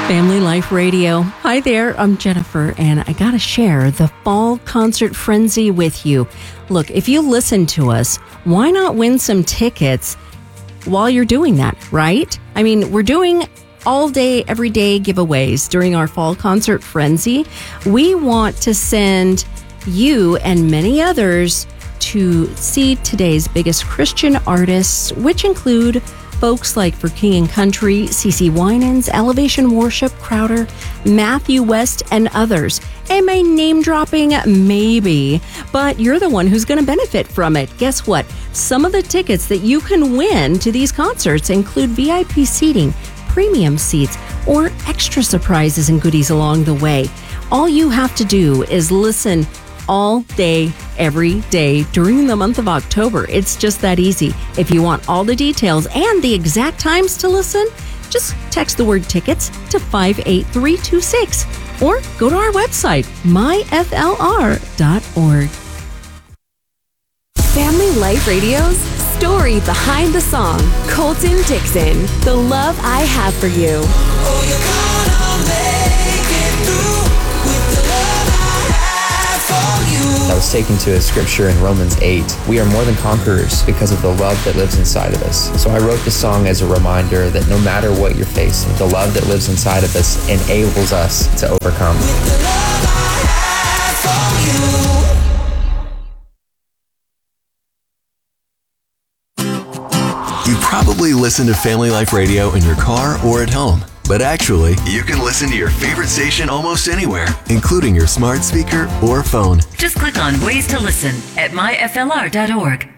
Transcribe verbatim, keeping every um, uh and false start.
Family Life Radio. Hi there, I'm Jennifer, and I gotta share the Fall Concert Frenzy with you. Look, if you listen to us, why not win some tickets while you're doing that, right? I mean, we're doing all day, every day giveaways during our Fall Concert Frenzy. We want to send you and many others to see today's biggest Christian artists, which include folks like For King and Country, CeCe Winans, Elevation Worship, Crowder, Matthew West, and others. Am I name dropping? Maybe, but you're the one who's going to benefit from it. Guess what? Some of the tickets that you can win to these concerts include V I P seating, premium seats, or extra surprises and goodies along the way. All you have to do is listen all day, every day during the month of October. It's just that easy. If you want all the details and the exact times to listen, just text the word tickets to five eight three two six or go to our website, my f l r dot org. Family Life Radio's story behind the song, Colton Dixon, The Love I Have for You. Oh, you're gonna make it through with the love I have for you. I was taken to a scripture in Romans eight. We are more than conquerors because of the love that lives inside of us. So I wrote this song as a reminder that no matter what you're facing, the love that lives inside of us enables us to overcome. With the love I have for you. You probably listen to Family Life Radio in your car or at home. But actually, you can listen to your favorite station almost anywhere, including your smart speaker or phone. Just click on Ways to Listen at my f l r dot org.